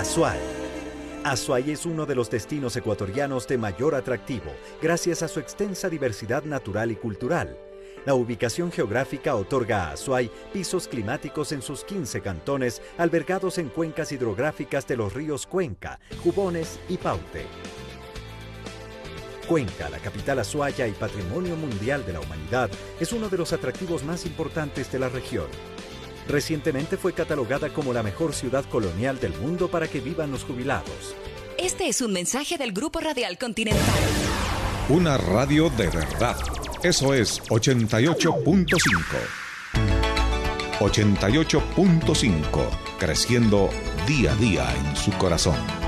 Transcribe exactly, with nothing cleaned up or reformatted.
Azuay. Azuay es uno de los destinos ecuatorianos de mayor atractivo, gracias a su extensa diversidad natural y cultural. La ubicación geográfica otorga a Azuay pisos climáticos en sus quince cantones, albergados en cuencas hidrográficas de los ríos Cuenca, Jubones y Paute. Cuenca, la capital azuaya y patrimonio mundial de la humanidad, es uno de los atractivos más importantes de la región. Recientemente fue catalogada como la mejor ciudad colonial del mundo para que vivan los jubilados. Este es un mensaje del Grupo Radial Continental. Una radio de verdad. Eso es ochenta y ocho punto cinco. ochenta y ocho punto cinco, creciendo día a día en su corazón.